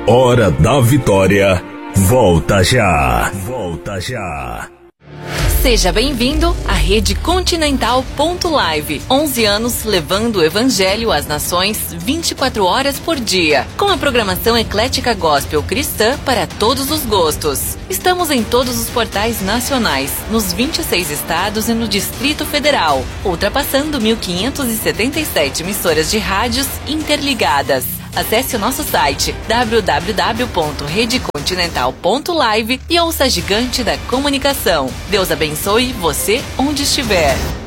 Hora da Vitória. Volta já. Volta já. Seja bem-vindo à Rede Continental.live. 11 anos levando o Evangelho às nações 24 horas por dia. Com a programação eclética gospel cristã para todos os gostos. Estamos em todos os portais nacionais, nos 26 estados e no Distrito Federal, ultrapassando 1.577 emissoras de rádios interligadas. Acesse o nosso site www.redecontinental.live e ouça a gigante da comunicação. Deus abençoe você onde estiver.